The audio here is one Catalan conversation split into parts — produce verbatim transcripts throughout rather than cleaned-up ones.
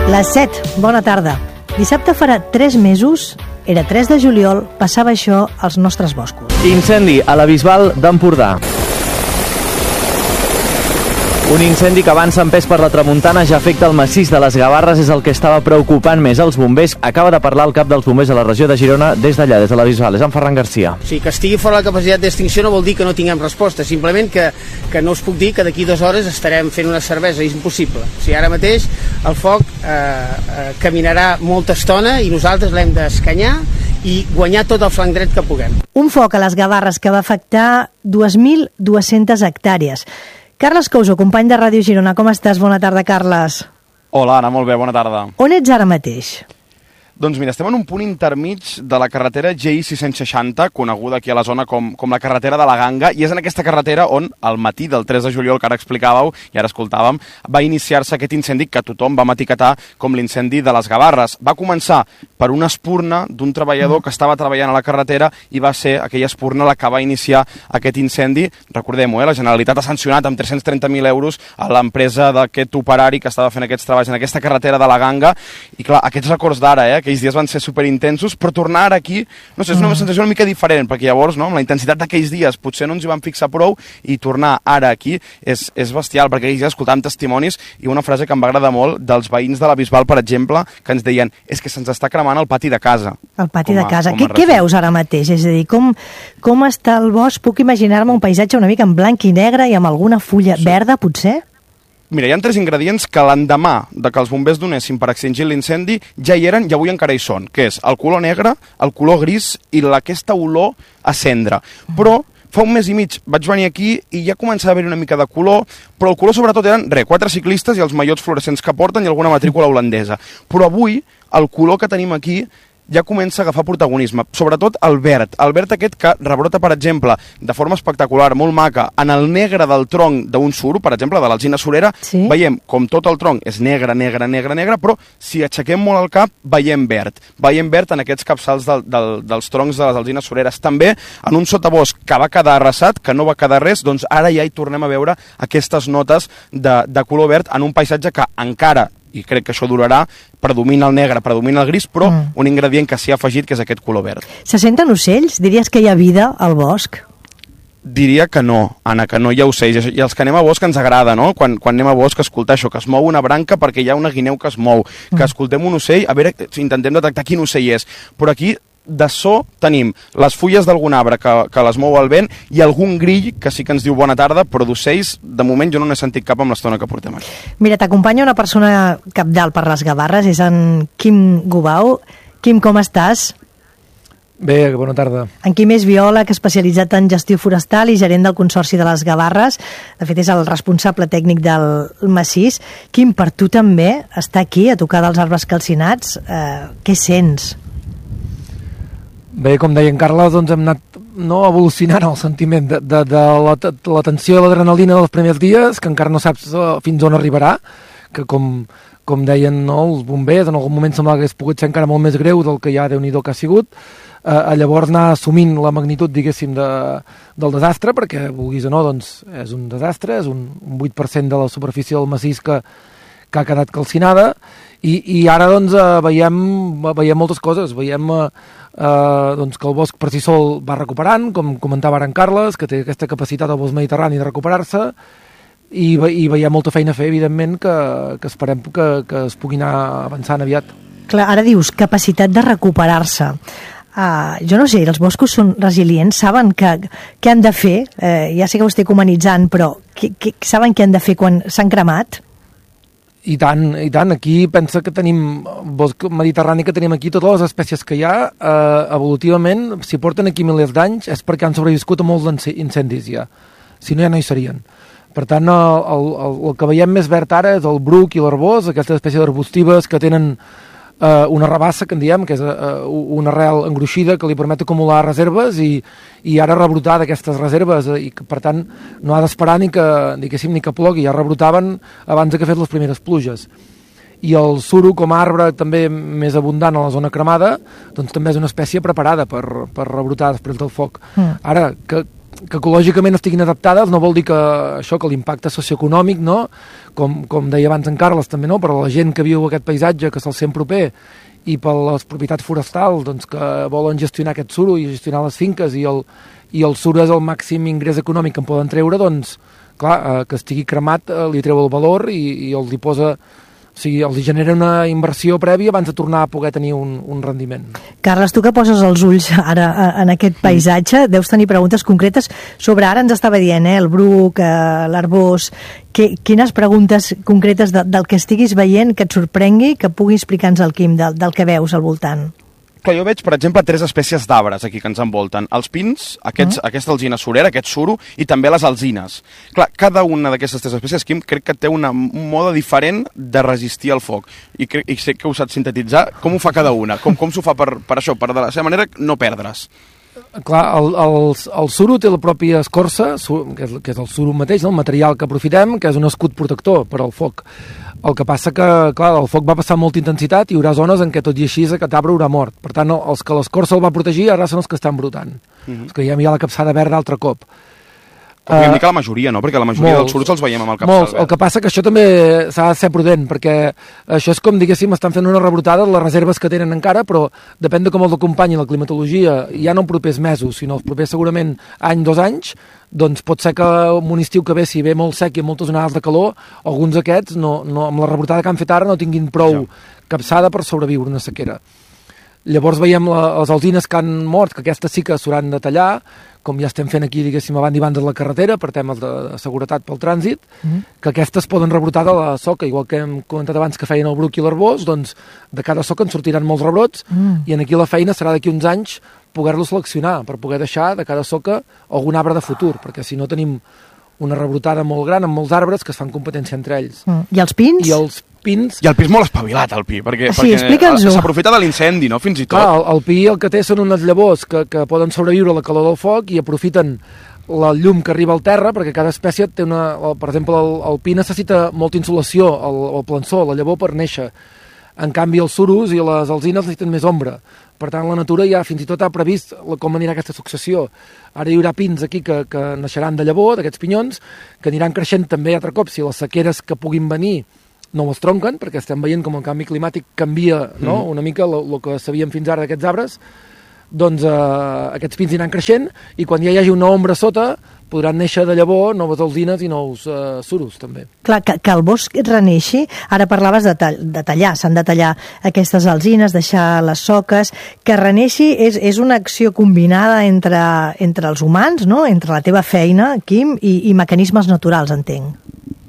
Les set, bona tarda. Dissabte farà tres mesos, era tres de juliol, passava això als nostres boscos. Incendi a la Bisbal d'Empordà. Un incendi que avança en pes per la tramuntana ja afecta el massís de les Gavarres, és el que estava preocupant més els bombers. Acaba de parlar el cap dels bombers a la regió de Girona des d'allà, des de la Bisbal. És en Ferran Garcia. Sí, que estigui fora la capacitat d'extinció no vol dir que no tinguem resposta, simplement que, que no us puc dir que d'aquí dues hores estarem fent una cervesa, és impossible. O sigui, ara mateix el foc eh, eh, caminarà molta estona i nosaltres l'hem d'escanyar i guanyar tot el flanc dret que puguem. Un foc a les Gavarres que va afectar dues mil dues-centes hectàrees. Carles Couso, company de Ràdio Girona, com estàs? Bona tarda, Carles. Hola, Anna, molt bé, bona tarda. On ets ara mateix? Doncs mira, estem en un punt intermig de la carretera G I sis-cents seixanta, coneguda aquí a la zona com, com la carretera de la Ganga, i és en aquesta carretera on, al matí del tres de juliol, que ara explicàveu i ara escoltàvem, va iniciar-se aquest incendi que tothom vam etiquetar com l'incendi de les Gavarres. Va començar per una espurna d'un treballador que estava treballant a la carretera i va ser aquella espurna la que va iniciar aquest incendi. Recordem-ho, eh? La Generalitat ha sancionat amb tres-cents trenta mil euros a l'empresa d'aquest operari que estava fent aquests treballs en aquesta carretera de la Ganga. I clar, aquests records d'ara, eh? Aquells dies van ser superintensos, però tornar ara aquí, no sé, és una sensació una mica diferent, perquè llavors, no, amb la intensitat d'aquells dies potser no ens hi van fixar prou, i tornar ara aquí és, és bestial, perquè aquells dies escoltàvem testimonis i una frase que em va agradar molt dels veïns de la Bisbal, per exemple, que ens deien, és que se'ns està cremant el pati de casa. El pati a, de casa. Què, què veus ara mateix? És a dir, com, com està el bosc? Puc imaginar-me un paisatge una mica en blanc i negre i amb alguna fulla sí. verda, potser? Mira, hi ha tres ingredients que l'endemà de que els bombers donessin per extingir l'incendi ja hi eren i avui encara hi són, que és el color negre, el color gris i aquesta olor a cendra. Però fa un mes i mig vaig venir aquí i ja començava a haver-hi una mica de color, però el color sobretot eren, re, quatre ciclistes i els maillots fluorescents que porten i alguna matrícula holandesa. Però avui el color que tenim aquí ja comença a agafar protagonisme, sobretot el verd, el verd aquest que rebrota, per exemple, de forma espectacular, molt maca, en el negre del tronc d'un suro, per exemple, de l'alzina surera, sí. Veiem com tot el tronc és negre, negre, negre, negre, però si aixequem molt el cap, veiem verd. Veiem verd en aquests capçals del, del, dels troncs de les alzines sureres. També en un sotabosc que va quedar arrasat, que no va quedar res, doncs ara ja hi tornem a veure aquestes notes de, de color verd en un paisatge que encara, i crec que això durarà, predomina el negre, predomina el gris, però mm. un ingredient que s'hi ha afegit, que és aquest color verd. Se senten ocells? Diries que hi ha vida al bosc? Diria que no, Anna, que no hi ha ocells. I els que anem a bosc ens agrada, no? Quan, quan anem a bosc, escoltar això, que es mou una branca perquè hi ha una guineu que es mou, que mm. escoltem un ocell, a veure, intentem detectar quin ocell és. Però aquí de so tenim les fulles d'algun arbre que, que les mou el vent i algun grill que sí que ens diu bona tarda, però d'ocells de moment jo no n'he sentit cap amb l'estona que portem aquí. Mira, t'acompanya una persona capdalt per les Gavarres, és en Quim Gubau. Quim, com estàs? Bé, bona tarda. En Quim és biòleg especialitzat en gestió forestal i gerent del Consorci de les Gavarres. De fet, és el responsable tècnic del massís. Quim, per tu també estar aquí a tocar dels arbres calcinats, eh, què sents? Bé, com deia en Carles, doncs hem anat no evolucionant el sentiment de, de, de la, de la tensió i l'adrenalina dels primers dies, que encara no saps fins on arribarà, que com, com deien no, els bombers, en algun moment semblava que hagués pogut ser encara molt més greu del que ja Déu-n'hi-do que ha sigut, eh, llavors anar assumint la magnitud, diguéssim, de, del desastre, perquè, vulguis o no, doncs és un desastre, és un, un vuit per cent de la superfície del massís que, que ha quedat calcinada, i, i ara doncs eh, veiem, veiem moltes coses, veiem eh, Uh, doncs que el bosc per si sol va recuperant, com comentava ara en Carles, que té aquesta capacitat al bosc mediterrani de recuperar-se, i, ve i veiem molta feina a fer, evidentment, que, que esperem que, que es pugui anar avançant aviat. Clar, ara dius capacitat de recuperar-se. Uh, jo no sé, els boscos són resilients, saben que, què han de fer, uh, ja sé que ho estic humanitzant, però que, que, saben què han de fer quan s'han cremat? I tant, i tant. Aquí pensa que tenim bosc mediterrani, que tenim aquí totes les espècies que hi ha, eh, evolutivament, si porten aquí milers d'anys, és perquè han sobreviscut a molts incendis ja. Si no, ja no hi serien. Per tant, el, el, el que veiem més verd ara és el bruc i l'arbós, aquestes espècies arbustives que tenen eh, una rabassa, que en diem, que és eh, una arrel engruixida que li permet acumular reserves i, i ara rebrotar d'aquestes reserves, eh, i que, per tant, no ha d'esperar ni que, diguéssim, ni que plogui, ja rebrotaven abans de que fes les primeres pluges. I el suro, com a arbre també més abundant a la zona cremada, doncs també és una espècie preparada per, per rebrotar després del foc. Mm. Ara, que que ecològicament estiguin adaptades no vol dir que això, que l'impacte socioeconòmic, no? com, com deia abans en Carles també, no? Per a la gent que viu aquest paisatge, que se'l sent proper, i per les propietats forestals doncs, que volen gestionar aquest suro i gestionar les finques i el, i el suro és el màxim ingrés econòmic que en poden treure, doncs clar, eh, que estigui cremat eh, li treu el valor i, i els hi posa, o sigui, els hi genera una inversió prèvia abans de tornar a poder tenir un, un rendiment. Carles, tu que poses els ulls ara en aquest paisatge, deus tenir preguntes concretes sobre, ara ens estava dient, eh, el bruc, eh, l'arbós, que, quines preguntes concretes de, del que estiguis veient que et sorprengui, que pugui explicar-nos el Quim, del, del que veus al voltant? Clar, jo veig, per exemple, tres espècies d'arbres aquí que ens envolten. Els pins, aquests, uh-huh. aquesta alzina surera, aquest suro, i també les alzines. Clar, cada una d'aquestes tres espècies, Quim, crec que té una, un mode diferent de resistir al foc. I, crec, i sé que ho saps sintetitzar. Com ho fa cada una? Com, com s'ho fa per, per això, per de la seva manera no perdre's? Clar, el, el, el suro té la pròpia escorça, que és, que és el suro mateix, no? El material que aprofitem, que és un escut protector per al foc. El que passa que, clar, el foc va passar amb molta intensitat i hi haurà zones en què tot i així aquest arbre haurà mort. Per tant, els que l'escorça el va protegir ara són els que estan brotant. Mm-hmm. Els que ja hi ha la capçada verda altre cop. Podríem dir que la majoria, no? Perquè la majoria molts, dels suros els veiem amb el capçal molts. verd. El que passa que això també s'ha de ser prudent, perquè això és com, diguéssim, estan fent una rebrotada de les reserves que tenen encara, però depèn de com els acompanyi la climatologia, ja no en propers mesos, sinó els propers segurament any, dos anys, doncs pot ser que un estiu que ve, si ve molt sec i moltes onades de calor, alguns d'aquests, no, no, amb la rebrotada que han fet ara, no tinguin prou ja. capçada per sobreviure una sequera. Llavors veiem la, les alzines que han mort, que aquestes sí que s'hauran de tallar, com ja estem fent aquí, diguéssim, a banda i banda de la carretera, per temes de, de seguretat pel trànsit, mm-hmm. que aquestes poden rebrotar de la soca, igual que hem comentat abans que feien el bruc i l'arbós, doncs de cada soca en sortiran molts rebrots, mm. i en aquí la feina serà d'aquí uns anys poder-los seleccionar, per poder deixar de cada soca algun arbre de futur, perquè si no tenim una rebrotada molt gran amb molts arbres que es fan competència entre ells. Mm. I els pins? I els pins... I el pi és molt espavilat, el pi, perquè, sí, perquè s'aprofita de l'incendi, no?, fins i tot. Clar, el, el pi el que té són unes llavors que, que poden sobreviure a la calor del foc i aprofiten la llum que arriba al terra, perquè cada espècie té una... Per exemple, el, el pi necessita molta insolació, el, el plançó, la llavor per néixer. En canvi, els suros i les alzines necessiten més ombra. Per tant, la natura ja fins i tot ha previst com anirà aquesta successió. Ara hi haurà pins aquí que, que naixeran de llavor, d'aquests pinyons, que aniran creixent també altre cop si les sequeres que puguin venir no els tronquen, perquè estem veient com el canvi climàtic canvia, no? mm. una mica el que sabíem fins ara d'aquests arbres, doncs eh, aquests pins aniran creixent i quan ja hi hagi una ombra sota podran néixer de llavor noves alzines i nous eh, suros, també. Clar, que, que el bosc reneixi, ara parlaves de, tall, de tallar, s'han de tallar aquestes alzines, deixar les soques, que reneixi és, és una acció combinada entre, entre els humans, no? Entre la teva feina, Quim, i, i mecanismes naturals, entenc.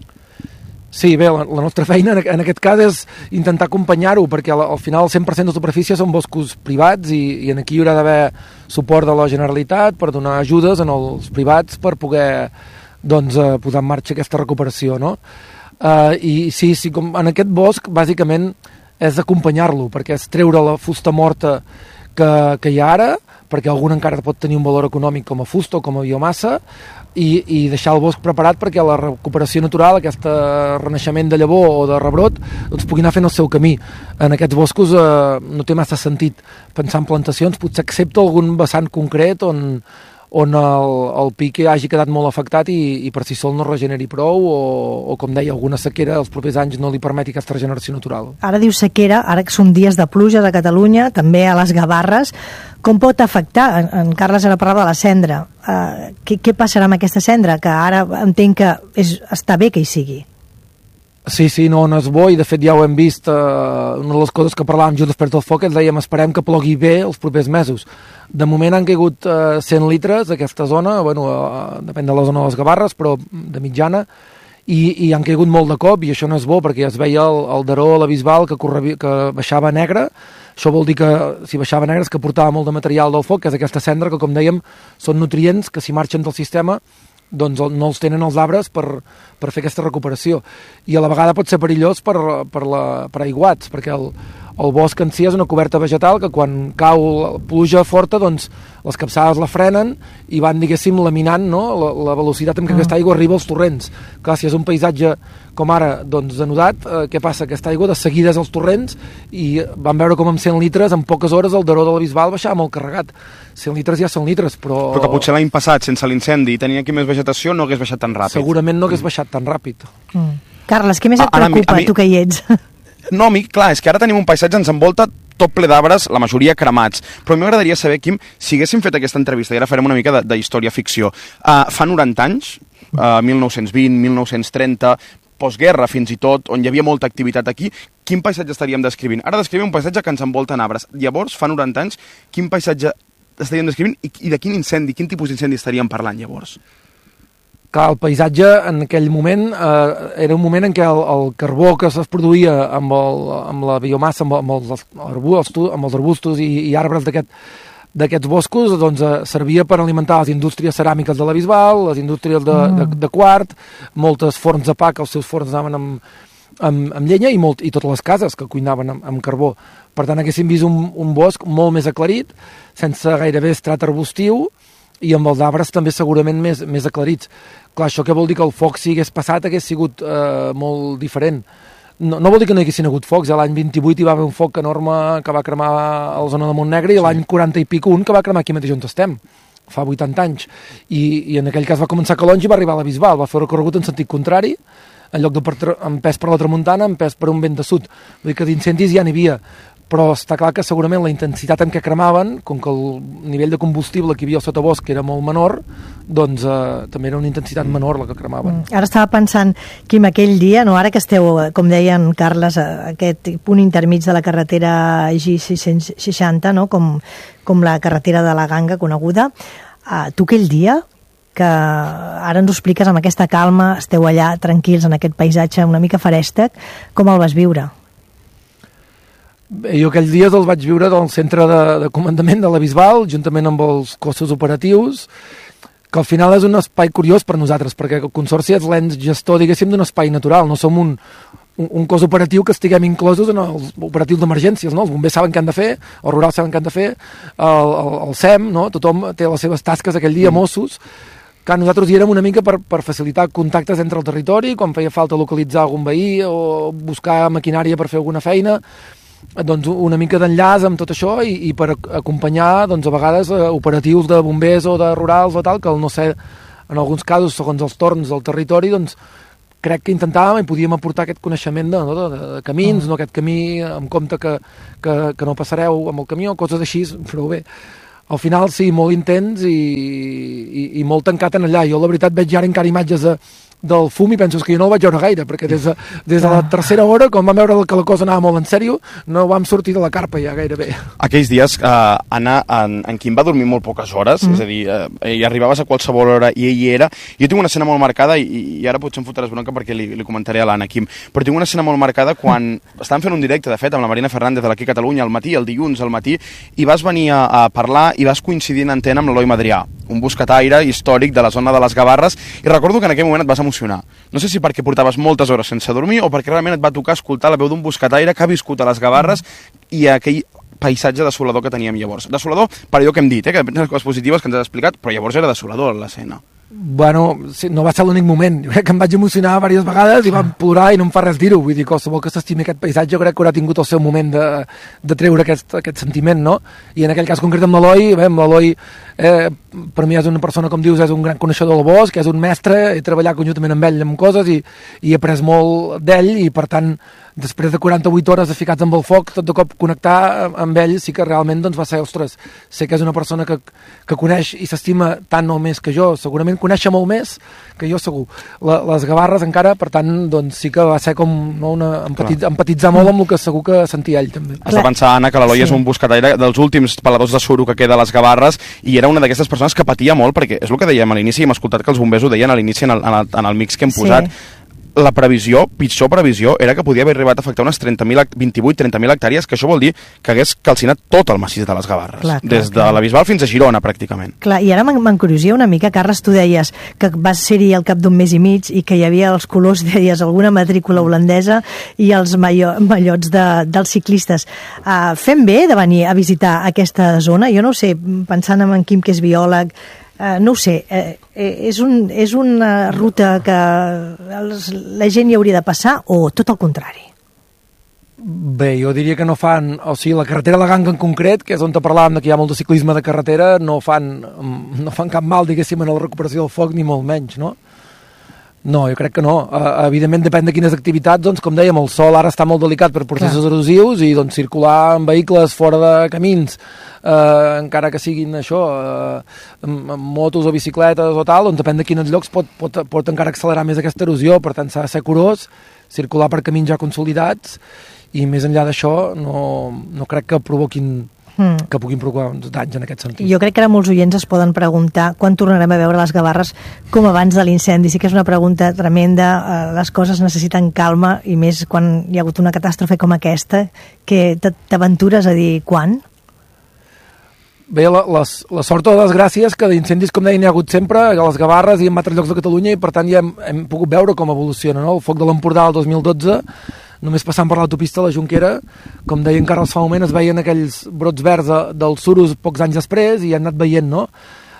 Sí, bé, la, la nostra feina en, en aquest cas és intentar acompanyar-ho, perquè al, al final el cent per cent de superfície són boscos privats i, i en aquí hi haurà d'haver suport de la Generalitat per donar ajudes en els privats per poder doncs, eh, posar en marxa aquesta recuperació, no? Eh, I sí, sí, com en aquest bosc bàsicament és acompanyar-lo, perquè és treure la fusta morta que, que hi ha ara, perquè algun encara pot tenir un valor econòmic com a fusta o com a biomassa, i, i deixar el bosc preparat perquè la recuperació natural, aquest renaixement de llavor o de rebrot, doncs pugui anar fent el seu camí. En aquests boscos eh, no té massa sentit pensar en plantacions, potser excepte algun vessant concret on, on el, el pic hagi quedat molt afectat i, i per si sol no regeneri prou o, o, com deia, alguna sequera els propers anys no li permeti aquesta regeneració natural. Ara dius sequera, ara que són dies de pluja a Catalunya, també a les Gavarres, com pot afectar? En, en Carles ara parlava de la cendra. Uh, què, què passarà amb aquesta cendra? Que ara entenc que és, està bé que hi sigui. Sí, sí, no, no és bo, i de fet ja ho hem vist, eh, una de les coses que parlàvem just després del foc, ens dèiem, esperem que plogui bé els propers mesos. De moment han caigut eh, cent litres d'aquesta zona, bueno, eh, depèn de la zona de les Gavarres, però de mitjana, i, i han caigut molt de cop, i això no és bo, perquè es veia el, el Daró, la Bisbal, que, corre, que baixava negre. Això vol dir que si baixava negre és que portava molt de material del foc, que és aquesta cendra que, com dèiem, són nutrients que si marxen del sistema doncs no els tenen els arbres per, per fer aquesta recuperació. I a la vegada pot ser perillós per, per, la, per aiguats, perquè el, el bosc en si és una coberta vegetal que quan cau pluja forta, doncs les capçades la frenen i van, diguéssim, laminant, no?, la, la velocitat amb què aquesta aigua arriba als torrents. Clar, si és un paisatge com ara, doncs, denudat, eh, què passa? Aquesta aigua de seguida és als torrents i van veure com amb cent litres, en poques hores, el Daró de la Bisbal baixava molt carregat. cent litres ja són litres, però... Però que potser l'any passat, sense l'incendi, tenia aquí més vegetació, no hagués baixat tan ràpid. Segurament no hagués baixat tan ràpid. Mm. Carles, què més et Ara, preocupa, a mi, a mi... tu que hi ets? No, a mi, clar, és que ara tenim un paisatge, ens envolta tot ple d'arbres, la majoria cremats. Però a mi m'agradaria saber, Quim, si haguéssim fet aquesta entrevista, i ara farem una mica de, de història-ficció, uh, fa noranta anys, uh, mil nou-cents vint, mil nou-cents trenta, postguerra fins i tot, on hi havia molta activitat aquí, quin paisatge estaríem descrivint? Ara descrivim un paisatge que ens envolta en arbres. Llavors, fa noranta anys, quin paisatge estaríem descrivint i, i de quin incendi, quin tipus d'incendi estaríem parlant llavors? Clar, el paisatge en aquell moment eh, era un moment en què el, el carbó que es produïa amb, el, amb la biomassa, amb, amb, els, arbustos, amb els arbustos i, i arbres d'aquest d'aquests boscos, doncs, eh, servia per alimentar les indústries ceràmiques de la Bisbal, les indústries de, mm. de, de quart, moltes forns de pa, que els seus forns anaven amb, amb, amb llenya, i, molt, i totes les cases que cuinaven amb, amb carbó. Per tant, haguéssim vist un, un bosc molt més aclarit, sense gairebé estrat arbustiu, i amb els arbres també segurament més, més aclarits. Clar, això què vol dir? Que el foc, si hagués passat, hagués sigut eh, molt diferent. No, no vol dir que no hi haguessin hagut focs. L'any vint-i-vuit hi va haver un foc enorme que va cremar a la zona de Montnegre, i l'any quaranta i pico un que va cremar aquí mateix on estem, fa vuitanta anys. I, i en aquell cas va començar a Calonge i va arribar a la Bisbal, va fer el recorregut en sentit contrari, en lloc de per, empès per la tramuntana, empès per un vent de sud. Vull dir que d'incendis ja n'hi havia, però està clar que segurament la intensitat amb què cremaven, com que el nivell de combustible que hi havia al sotabosc era molt menor, doncs eh, també era una intensitat menor la que cremaven. Mm. Ara estava pensant, Quim, aquell dia, no, ara que esteu, com deien Carles, a aquest punt intermig de la carretera G sis cents seixanta, no, com, com la carretera de la Ganga coneguda, uh, tu aquell dia, que ara ens ho expliques amb aquesta calma, esteu allà tranquils en aquest paisatge una mica feréstec, com el vas viure? Bé, jo aquells dies els vaig viure del centre de, de comandament de la Bisbal, juntament amb els cossos operatius, que al final és un espai curiós per nosaltres, perquè el Consorci és l'ens gestor, diguéssim, d'un espai natural. No som un, un, un cos operatiu que estiguem inclosos en els operatius d'emergències, no? Els bombers saben què han de fer, els rurals saben què han de fer, el, el, el S E M, no? Tothom té les seves tasques aquell dia, Mossos, que nosaltres hi érem una mica per, per facilitar contactes entre el territori, quan feia falta localitzar algun veí o buscar maquinària per fer alguna feina, doncs una mica d'enllaç amb tot això, i, i per acompanyar, doncs, a vegades eh, operatius de bombers o de rurals o tal, que no sé, en alguns casos, segons els torns del territori, doncs crec que intentàvem i podíem aportar aquest coneixement de, no, de, de camins, mm. no aquest camí en compte que, que, que no passareu amb el camió, coses així, però bé, al final sí, molt intens i, i, i molt tancat en allà. Jo la veritat veig ara encara imatges de, del fum i penso que jo no el vaig veure gaire, perquè des de, des de la tercera hora, quan vam veure que la cosa anava molt en sèrio, no vam sortir de la carpa ja gairebé. Aquells dies, eh, Anna, en, en Quim va dormir molt poques hores, mm. és a dir, eh, i arribaves a qualsevol hora i ell hi era. Jo tinc una escena molt marcada, i, i ara potser em fotràs bronca perquè li, li comentaré a l'Anna, Quim, però tinc una escena molt marcada quan mm. estàvem fent un directe, de fet, amb la Marina Fernández de l'Aquí Catalunya al matí, el dilluns al matí, i vas venir a, a parlar i vas coincidir en antena amb l'Eloi Madrià, un buscataire històric de la zona de les Gavarres, i recordo que en aquell moment et vas emocionar. No sé si perquè portaves moltes hores sense dormir o perquè realment et va tocar escoltar la veu d'un buscataire que ha viscut a les Gavarres i aquell paisatge desolador que teníem llavors. Desolador per allò que hem dit, eh, que les coses positives que ens has explicat, però llavors era desolador l'escena. Bueno, sí, no va ser l'únic moment. Jo crec que em vaig emocionar diverses vegades i vam plorar i no em fa res dir-ho. Vull dir, qualsevol que s'estimi aquest paisatge jo crec que haurà tingut el seu moment de, de treure aquest, aquest sentiment, no? I en aquell cas concret amb l'Eloi, bé, amb l'Eloi, eh, per mi és una persona, com dius, és un gran coneixedor del bosc, és un mestre, he treballat conjuntament amb ell en coses i, i he après molt d'ell, i per tant, després de quaranta-vuit hores de ficats amb el foc, tot de cop connectar amb ell sí que realment doncs, va ser, ostres, sé que és una persona que, que coneix i s'estima tant o més que jo, segurament conèixer molt més que jo segur. La, les Gavarres encara, per tant, doncs sí que va ser com no, una, empatit, empatitzar molt amb el que segur que sentia ell també. Has de pensar, Anna, que l'Eloi sí. és un buscataire dels últims peladors de suro que queda a les Gavarres i era una d'aquestes persones que patia molt, perquè és el que dèiem a l'inici, i hem escoltat que els bombers ho deien a l'inici en, el, en, el, en el mix que hem posat. Sí. la previsió, pitjor previsió, era que podia haver arribat a afectar unes vint-i-vuit trenta mil hectàrees, que això vol dir que hagués calcinat tot el massís de les Gavarres, clar, clar, des de clar. la Bisbal fins a Girona, pràcticament. Clar, i ara m'encuriosia una mica, Carles, tu deies que vas ser-hi al cap d'un mes i mig i que hi havia els colors, deies, alguna matrícula holandesa i els mallots de, dels ciclistes. Uh, fem bé de venir a visitar aquesta zona? Jo no ho sé, pensant en Quim, que és biòleg, Uh, no ho sé, uh, és, un, és una ruta que els, la gent hi hauria de passar o tot el contrari? Bé, jo diria que no fan, o sigui, la carretera de la Ganga en concret, que és on te parlàvem que hi ha molt de ciclisme de carretera, no fan, no fan cap mal, diguéssim, en la recuperació del foc, ni molt menys, no? No, jo crec que no. Uh, evidentment depèn de quines activitats, doncs com dèiem, el sol ara està molt delicat per processos Clar. erosius i doncs circular amb vehicles fora de camins, uh, encara que siguin això, uh, amb, amb motos o bicicletes o tal, doncs depèn de quins llocs pot, pot, pot encara accelerar més aquesta erosió, per tant s'ha de ser curós, circular per camins ja consolidats i més enllà d'això no, no crec que provoquin Mm. que puguin provocar uns danys en aquest sentit. Jo crec que ara molts oients es poden preguntar quan tornarem a veure les Gavarres com abans de l'incendi. Sí que és una pregunta tremenda, les coses necessiten calma i més quan hi ha hagut una catàstrofe com aquesta, que t'aventures a dir quan? Bé, la, les, la sort o la desgràcia és que d'incendis, com deia, n'hi ha hagut sempre a les Gavarres i en altres llocs de Catalunya i per tant ja hem, hem pogut veure com evoluciona, no? El foc de l'Empordà el dos mil dotze, només passant per l'autopista de la Jonquera, com deia en Carles fa un moment, es veien aquells brots verds de, dels suros pocs anys després i han anat veient, no?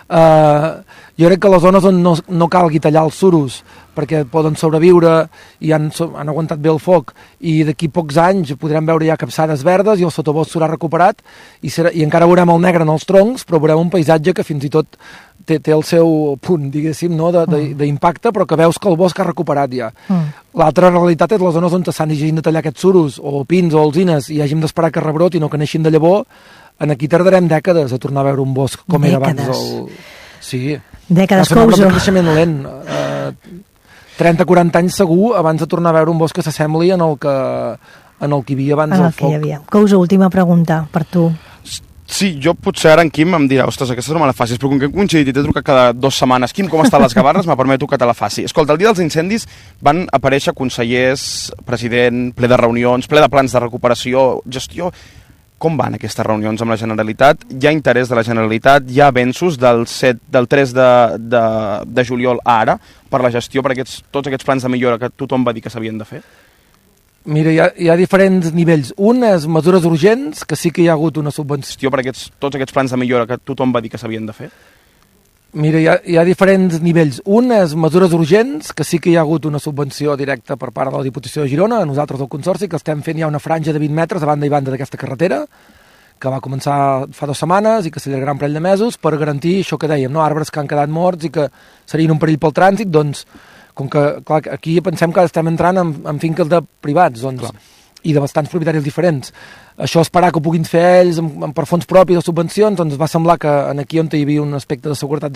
Uh, jo crec que les zones on no, no calgui tallar els suros perquè poden sobreviure i han, han aguantat bé el foc i d'aquí pocs anys podrem veure ja capçades verdes i el sotobosc s'haurà recuperat i, serà, i encara veurem el negre en els troncs, però veurem un paisatge que fins i tot té, té el seu punt, diguéssim, no, d'impacte, però que veus que el bosc ha recuperat ja. Mm. L'altra realitat és les zones on s'han de tallar aquests suros o pins o alzines i hàgim d'esperar que rebrotin o que neixin de llavor. En aquí tardarem dècades a tornar a veure un bosc com dècades. Era abans. El... Sí. Dècades, Couso. Un creixement lent. Uh, trenta a quaranta anys segur abans de tornar a veure un bosc que s'assembli en el que, en el que hi havia abans en del el foc. Que hi havia. Couso, última pregunta per tu. Sí, jo potser ara en Quim em dirà, ostres, aquesta no me la facis, però com que hem coincidit i t'he trucat cada dues setmanes, Quim, com estan les Gavarres? Me permeto que te la faci. Escolta, el dia dels incendis van aparèixer consellers, president, ple de reunions, ple de plans de recuperació, gestió. Com van aquestes reunions amb la Generalitat? Hi ha interès de la Generalitat? Hi ha avenços del, set, del tres de, de, de juliol a ara per la gestió, per aquests, tots aquests plans de millora que tothom va dir que s'havien de fer? Mira, hi ha, hi ha diferents nivells. Un és mesures urgents, que sí que hi ha hagut una subvenció per aquests, tots aquests plans de millora que tothom va dir que s'havien de fer? Mira, hi ha, hi ha diferents nivells. Un és mesures urgents, que sí que hi ha hagut una subvenció directa per part de la Diputació de Girona, a nosaltres del Consorci, que estem fent ja una franja de vint metres a banda i banda d'aquesta carretera, que va començar fa dues setmanes i que s'allargarà un parell de mesos per garantir això que dèiem, no? Arbres que han quedat morts i que serien un perill pel trànsit, doncs, com que clar, aquí pensem que estem entrant en, en finques de privats, doncs, clar. I de bastants propietaris diferents. Això esperar que ho puguin fer ells amb, amb per fons propis o subvencions, doncs va semblar que en aquí on hi havia un aspecte de seguretat